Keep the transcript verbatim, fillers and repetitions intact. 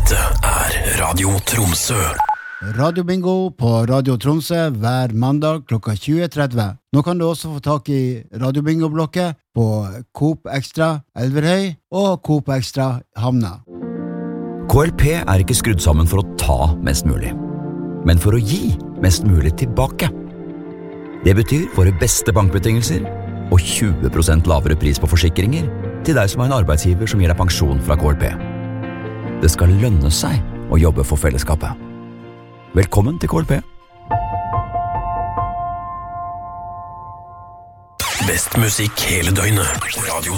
Dette er Radio Tromsø. Radio Bingo på Radio Tromsø hver mandag klokka tjue tretti. Nå kan du også få tak i Radio Bingo-blokket på Coop Extra Elverhøy og Coop Extra Hamna. K L P er ikke skrudd sammen for å ta mest mulig, men for å gi mest mulig tilbake. Det betyr våre beste bankbetingelser og tjue prosent lavere pris på forsikringer til deg som har en arbeidsgiver som gir deg pensjon fra K L P. Det skal lønne seg å jobbe for fellesskapet. Velkommen til K L P. Best musikk hele døgnet. Radio